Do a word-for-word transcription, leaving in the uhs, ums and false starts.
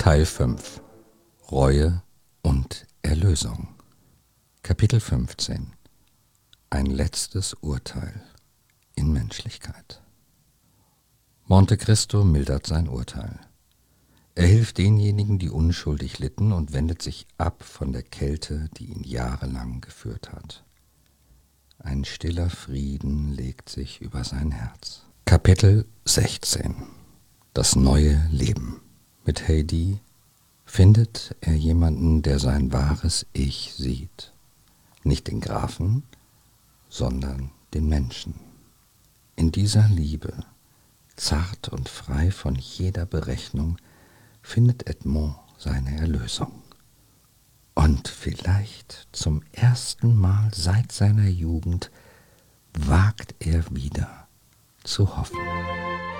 Teil fünf. Reue und Erlösung. Kapitel fünfzehn. Ein letztes Urteil in Menschlichkeit. Monte Cristo mildert sein Urteil. Er hilft denjenigen, die unschuldig litten, und wendet sich ab von der Kälte, die ihn jahrelang geführt hat. Ein stiller Frieden legt sich über sein Herz. Kapitel sechzehn. Das neue Leben. Mit Heidi findet er jemanden, der sein wahres Ich sieht. Nicht den Grafen, sondern den Menschen. In dieser Liebe, zart und frei von jeder Berechnung, findet Edmond seine Erlösung. Und vielleicht zum ersten Mal seit seiner Jugend wagt er wieder zu hoffen.